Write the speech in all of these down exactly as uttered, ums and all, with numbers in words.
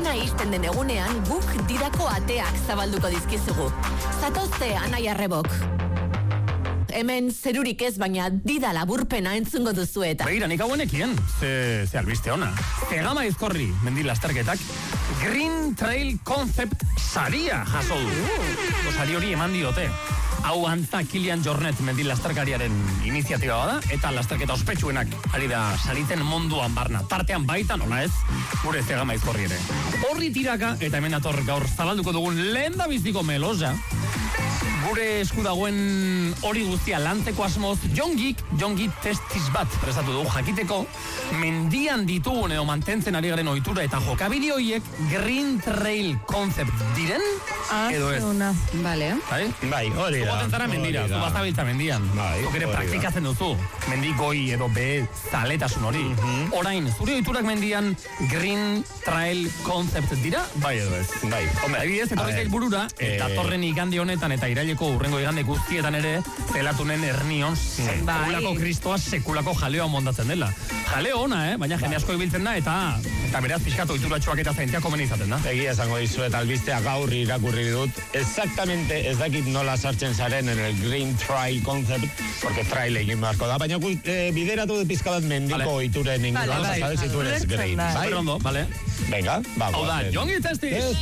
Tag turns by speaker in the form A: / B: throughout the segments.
A: eguna isten den egunean guk didako ateak zabalduko dizkizugu. Zatozte Anai Arrebok. Hemen zerurik ez, baina dida laburpena entzungo duzu eta.
B: Begira, nik hauenekien, ze, ze albiste ona. Zegama izkorri, mendi lasterketak, Green Trail Concept saria jaso du. Uh. Sari hori eman diote. Hau antza Kilian Jornet mendi lasterkariaren iniziatiba bada, eta lasterketa ospetsuenak ari da saritzen munduan barna. Tartean baita, nola ez, gure Zegama izkorri ere. Horri tiraka, eta hemen ator gaur zabalduko dugun lehen da biziko melosa, gure esku dagoen hori guztia lanteko asmoz, jongik, jongik testis bat prestatu dugu jakiteko, mendian ditugun edo mantentzen ari garen ohitura eta jokabide horiek Green Trail Concept diren,
C: ah,
B: edo ez.
C: Una. Vale.
B: Bai,
D: bai hori da.
B: Zuboten zara mendira, zu bazabiltza mendian.
D: Bai,
B: Zuk ere praktikatzen duzu, mendigoi edo be zaletasun hori. Mm-hmm. Orain, zure ohiturak mendian Green Trail Concept dira, bai edo ez.
D: Bai.
B: Hombre, adibidez, etorri zait burura, eta torren igande honetan eta iraileko urrengo igande guztietan ere, zelatunen hernion, sekulako kristoa, sekulako jaleo mondatzen dela. Jaleo ona, eh? Baina jende asko ibiltzen da, eta eta beraz pixkatu ohituratxoak eta zaintzea komen izaten da.
D: Egia esango dizuet albistea gaur irakurri dut. Exactamente ez dakit nola sartzen zaren en el Green Trail Concept, porque trail egin beharko da, baina eh, bideratu de pizka bat mendiko ohituren vale. Inguruan, vale, sabes si tú eres green.
B: Bai, ondo, vale.
D: Venga, vamos.
B: Hau da, Jongi Testis!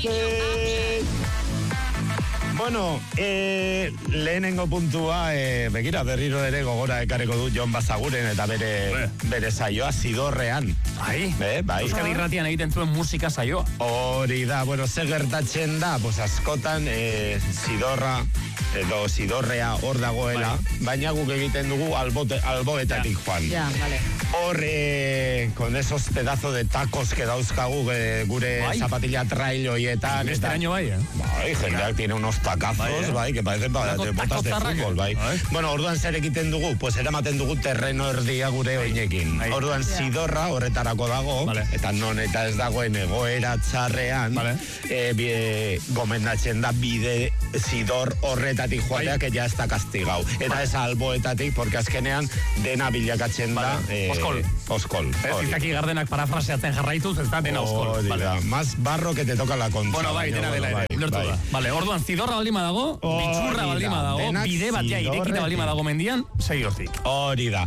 D: Bueno, eh, lehenengo puntua, eh, begira, berriro ere gogora ekareko du Jon Basaguren eta bere, bere saioa Zidorrean.
B: Bai,
D: Be, bai.
B: Euskadi Irratian egiten zuen musika saioa.
D: Hori da, bueno, ze gertatzen da, pues askotan eh, Zidorra edo Zidorrea hor dagoela, bai. Baina guk egiten dugu albote, alboetatik joan.
C: Ja, vale.
D: Hor, eh, con esos pedazos de tacos que dauzkagu eh, gure bai. Zapatilla trail hoietan.
B: Este año bai, eh?
D: Bai, jendeak tiene unos tacazos, bai, eh? Bai, que parecen para de botas de fútbol, bai. bai. Bueno, orduan zer egiten dugu, pues eramaten dugu terreno erdia gure oinekin. Bai. Orduan ja. Zidorra horretarako dago, vale. Eta non eta ez dagoen egoera txarrean, vale. eh, bie, gomendatzen da bide Zidor horretatik joatea, que ya está castigau. Eta ez alboetatik, porque azkenean dena bilakatzen vale. Da... Eh, oskol. Oskol.
B: Ez izaki gardenak parafraseatzen jarraituz, ez da dena oskol.
D: Vale. Más barro que te toca la concha.
B: Bueno, bai, dena dela ere. Ulertu da. Vale, orduan, Zidorra baldima dago, bitxurra baldima dago, bide batea irekita baldima dago mendian, sei hortik.
D: Hori da.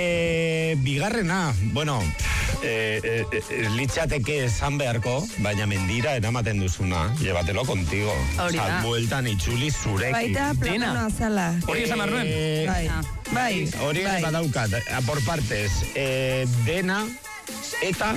D: Eh, bigarrena, bueno, eh, eh, eh, litzateke esan beharko, baina mendira eramaten duzuna, llevatelo contigo.
C: Hori da.
D: Bueltan itxuli zurekin.
C: Baita plano azala.
B: Hori esan behar nuen?
C: Bai. Bai.
D: Hori bai. Badaukat, por partes, eh, dena eta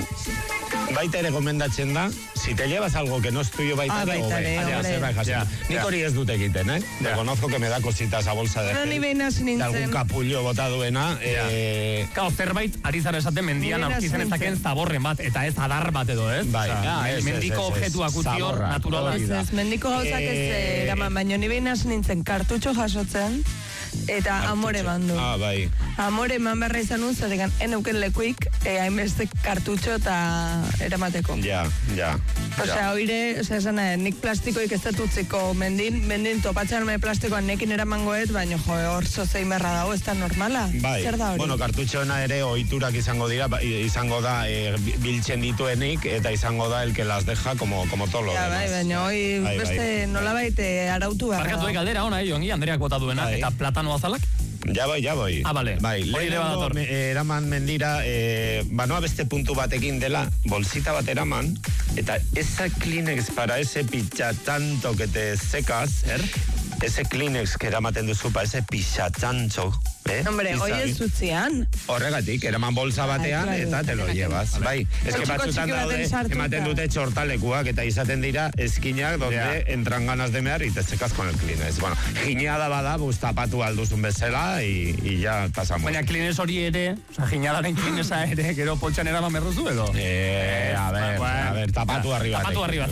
D: baita ere gomendatzen da, si te llevas algo que no es tuyo baita
C: ah, baita ere, hombre.
D: Nik hori ez dut egiten, eh? Ja. Reconozco que me da cosita esa bolsa de,
C: no,
D: de algún capullo bota duena.
B: Ja. Eh... Kao, zerbait, ari zara esaten mendian aurkizen ezaken zaborren bat, eta ez adar bat edo, ez?
D: Bai, ja,
B: es, mendiko objetua gutior naturala.
C: Ez, ez, mendiko gauzak ez eh... eraman, baino ni behin hasi nintzen kartutxo jasotzen, eta kartutxo. Amore mandu.
D: Ah, bai.
C: Amore man berra izan nun, zatekan, eneuken lekuik, eh, hainbeste kartutxo eta eramateko.
D: Ja, ja.
C: Osea, oire, osea, esan nahi, nik plastikoik ez datutzeko mendin, mendin topatzen me plastikoan nekin eramangoet, baina jo, hor zozein berra dago, ez da normala.
D: Bai,
C: zer da hori?
D: Bueno, kartutxoena ere ohiturak izango dira, izango da e, biltzen dituenik, eta izango da el que las deja como, como todo lo
C: ja,
D: demás.
C: Bai, baina hoi bai, beste bai. Nolabait arautu berra.
B: Barkatu galdera ona, eh, Jongi, Andreak bota duena, bai. Eta platano azalak?
D: Ja bai, ja bai.
B: Ah, bale.
D: Bai, lehenengo me, eraman mendira, eh, banoa beste puntu batekin dela, bolsita bat eraman, eta esa Kleenex para ese picha tanto que te secas, er? Ese Kleenex que eramaten duzu pa ese picha tanto, eh?
C: Hombre, hoy ez utzian.
D: Horregatik, eraman bolsa batean, ay, eta te lo llevas, vale. Bai. Ez que batzutan daude, ematen dute txortalekuak, eta izaten dira eskinak, donde yeah. Entran ganas de mear, y te secas con el Kleenex. Bueno, gineada bada, bustapatu alduzun bezala, y, y ya pasamos.
B: Baina Kleenex hori ere, oza, gineadaren Kleenexa ere, gero poltsan eraman berruzu edo?
D: Eh, a ver, a ver, tapatu arriba.
B: Tapatu arriba,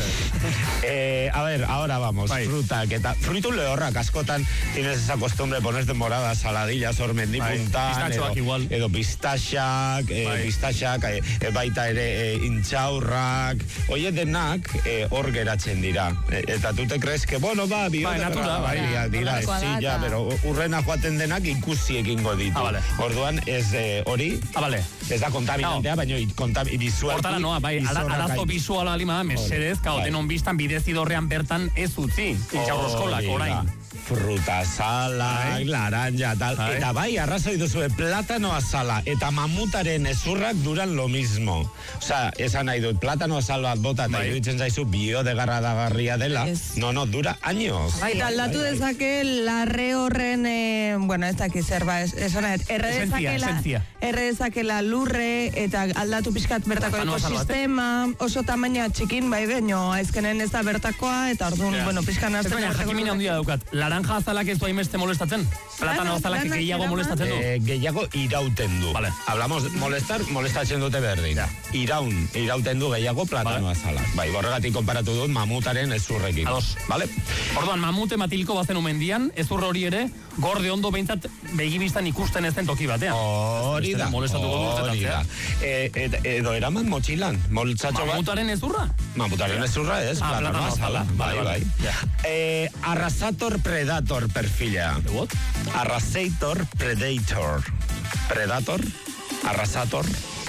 D: eh, a ver, ahora vamos, bai. Fruta, que ta, fruitu lehorrak, askotan tienes esa costumbre de ponerte moradas, saladillas, hor mendipuntan, edo,
B: igual.
D: Edo pistaxak, eh, pistaxak, eh, eh, baita ere eh, intxaurrak, oie denak eh, hor geratzen dira. Eh, eta tu te crees que, bueno, ba, bio,
B: bai, natura,
D: bai, bai, dira, ez zila, pero urrena joaten denak ikusi egingo ditu.
B: Ah, vale.
D: Orduan, ez hori,
B: ah, vale.
D: ez da kontaminantea, no. Baina kontaminizua.
B: Hortara noa, bai, arazo bisuala lima, mesedez, kaoten onbistan bidezidorrean bertan ez utzi. Intxaurroskolak, orain.
D: Fruta sala, laranja, tal. Ay. Eta bai, arrazoi duzue, platanoa sala eta mamutaren ezurrak duran lo mismo. Osea, esan nahi dut, platanoa sal bat bota eta iruditzen zaizu biodegradagarria dela. Yes. No, no, dura años.
C: Bai, eta aldatu dezake larre horren, eh, bueno, ez daki zer, ba, esan nahi, erre dezakela, erre dezakela lurre eta aldatu pixkat bertako ekosistema, oso tamaina txikin, bai, baino, aizkenen ez da bertakoa, eta orduan, yeah. bueno, pixkan azten.
B: Baina, jakimina handia daukat, laranja azalak ez du hainbeste molestatzen? Platano azalak gehiago molestatzen du?
D: Eh, gehiago irauten du. Vale. Hablamos de molestar, molestatzen dute berdin. Ja. Iraun, irauten du gehiago platano vale. azalak. Bai, borregatik konparatu dut mamutaren ezurrekin. Ados. Vale?
B: Orduan, mamute matilko bazen omendian, ezur hori ere, gorde ondo behintzat begibistan ikusten ez den toki batean.
D: Hori da, hori da. E, ed, edo eraman motxilan, moltsatxo bat.
B: Mamutaren ezurra?
D: Mamutaren ezurra ez, ah, platano azala. Bai, bai. bai. Yeah. E, arrasator predator perfila.
B: What?
D: Arrasator predator. Predator, arrasator.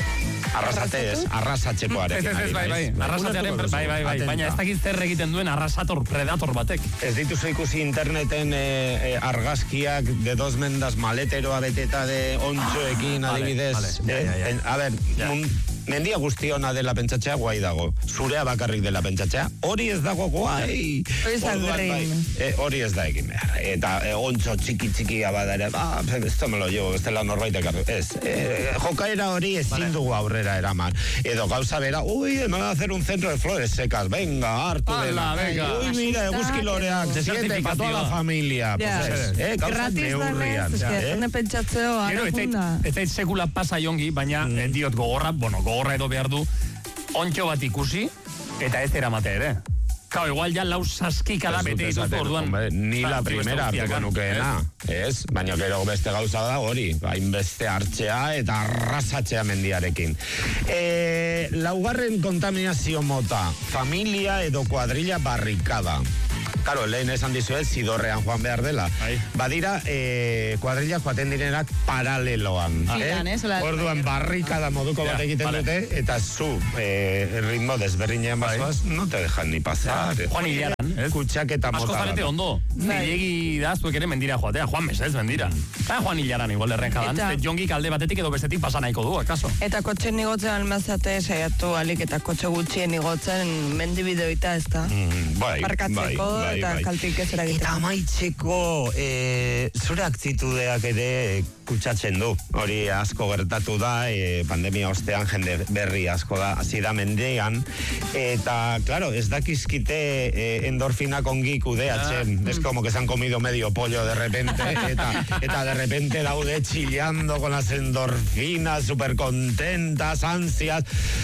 D: Arrasate ez, arrasatxekoarekin.
B: Ez, ez, bai, bai, arrasatearen, bai, bai, bai, baina ez dakit zer egiten duen arrasator, predator batek.
D: Ez dituzu ikusi interneten eh, eh, argazkiak de dos mendas maleteroa beteta de ontxoekin, ah, adibidez. Vale, vale. Eh, ja, ja, ja. A ber, ja. un, mendia guztiona dela pentsatzea guai dago. Zurea bakarrik dela pentsatzea, hori ez dago guai.
C: Bai,
D: eh, hori ez da egin behar. Eta eh, ontxo txiki txikia badare, ba, esto me lo llevo, ez dela norbaitek. Ez, eh, jokaera hori ezin vale. dugu aurrera eraman. Edo gauza bera, ui, me va a hacer un centro de flores secas, venga, hartu dela. Uy, mira, eguzki loreak, siete para toda la familia.
C: Yeah. Pues, eh, gauza neurrian. Ez que, zene pentsatzeo, ara funda.
B: Ez da sekula pasa jongi, baina mm. diot gogorra, bueno, gogorra edo behar du, ontxo bat ikusi, eta ez eramate ere. Kau, igual ja lau saskika da bete dituz orduan.
D: Ni la primera hartuko nukeena, ez? Baina gero beste gauza da hori, hainbeste hartzea eta arrasatzea mendiarekin. E, laugarren kontaminazio mota, familia edo kuadrilla barrikada. Karo, lehen esan dizuet, zidorrean joan behar dela. Ai. Badira, eh, kuadrilla joaten direnak paraleloan. Ah. Eh? Eh? Orduan, barrikada moduko bat egiten vale. dute, eta zu, eh, ritmo desberdinean bazoaz, no te dejan ni pasar.
B: Ja. Juan Ilaran,
D: ez? Kutsak eta mota.
B: Asko zarete ondo. Zilegi da, zuek ere mendira joatea. Juan Mesez, mendira. Eta Juan Ilaran, igual errenkadan. Eta jongi kalde batetik edo bestetik pasa nahiko du, akaso.
C: Eta kotxen igotzen almazate, saiatu alik eta kotxe gutxien igotzen mendibideoita, ez da?
D: Mm, bai,
C: Parkatzeko,
D: bai, bai,
C: eta
D: bai.
C: kaltik ez eragiten.
D: Eta amaitzeko, e, zure aktitudeak ere kutsatzen du. Hori asko gertatu da, e, pandemia ostean jende berri asko da, hasi da mendean, eta, claro, ez dakizkite e, endorfinak ongi kudeatzen. Ah. Es como que se han comido medio pollo de repente, eta, eta de repente daude chillando con las endorfinas, super contentas, ansias.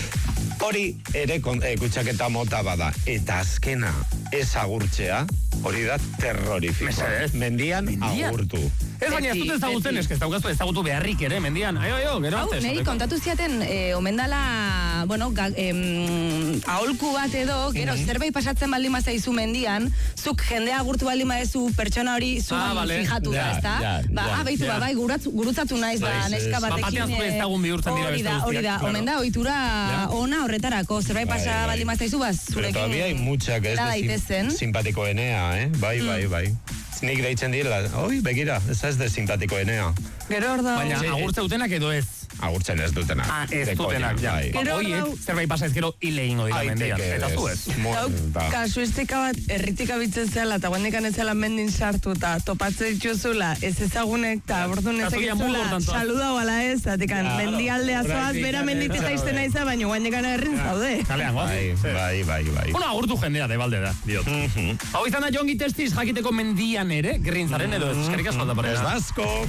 D: Hori ere e, kutsaketa mota bada. Eta azkena, ez agurtzea, hori da terrorifiko. Mendian, mendian agurtu.
B: Ez baina ez dut ezagutzen, ez daukazu ezagutu beharrik ere, mendian. Aio, aio, gero antes.
E: Hau, niri kontatu ziaten, eh, omendala, bueno, ga, em, aholku bat edo, gero, mm-hmm. zerbait pasatzen baldin mazaizu mendian, zuk jendea agurtu baldin madezu pertsona hori zugan ah, vale. fijatu da, ez da? Ba, ah, baitu, ja. ba, bai, guratzu, gurutzatu naiz, ba, neska batekin.
B: Batean zu ez dagun bihurtzen dira
E: beste
B: guztiak.
E: Hori da, omenda, oitura ja. ona horretarako, zerbait pasa baldin mazaizu, ba, zurekin.
D: Pero todavía hay mucha que es de simpatikoenea, eh? Bai, bai, bai. Nik deitzen direla, oi, begira, ez ez de simpatikoenea.
C: Gero hor da...
B: Baina, agurtze dutenak edo ez?
D: Agurtzen ez dutenak.
B: Ah, ez dutenak, ja. Oiek, zerbait pasa ez gero hilein odira mendian. Eta zu ez?
C: Kasuistika bat, erritik abitzen zela, eta guandikan ez zela mendin sartu, eta topatzen dituzula, ez ezagunek, eta bordun ez egizula, saluda bala ez, atikan, mendialdea zoaz, bera menditik zaizten aiza, baina guandikan errin zaude.
B: Kalean, guazi.
D: Bai, bai, bai.
B: Una agurtu jendea, de balde da, diot. Hau izan da Jongi Testiz, jakiteko mendian ere, grintzaren edo, eskerrik asko da.
D: Ez asko.